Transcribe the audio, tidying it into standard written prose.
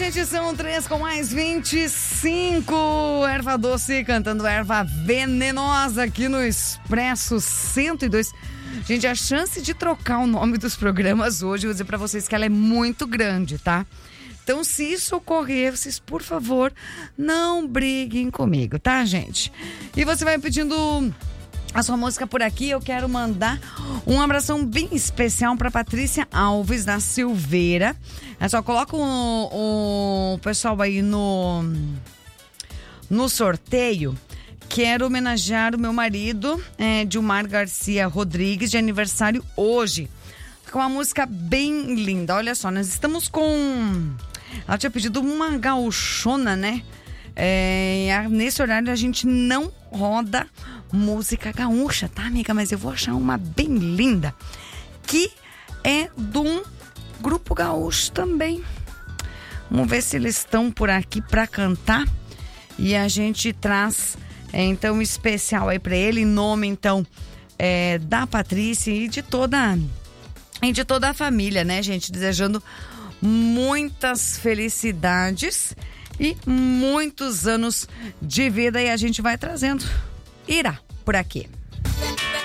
gente, são 3 com mais 25. Erva doce cantando erva venenosa aqui no Expresso 102. Gente, a chance de trocar o nome dos programas hoje, eu vou dizer pra vocês que ela é muito grande, tá? Então, se isso ocorrer, vocês, por favor, não briguem comigo, tá, gente? E você vai pedindo a sua música por aqui. Eu quero mandar um abração bem especial para Patrícia Alves da Silveira. É só coloca o pessoal aí no sorteio. Quero homenagear o meu marido, Dilmar Garcia Rodrigues, de aniversário hoje. Com uma música bem linda. Olha só, nós estamos com... Ela tinha pedido uma gauchona, né? Nesse horário a gente não roda música gaúcha, tá, amiga? Mas eu vou achar uma bem linda, que é de um grupo gaúcho também. Vamos ver se eles estão por aqui para cantar. E a gente traz, então, um especial aí para ele, em nome, então, da Patrícia e de toda a família, né, gente? Desejando muitas felicidades e muitos anos de vida, e a gente vai trazendo. Irá por aqui.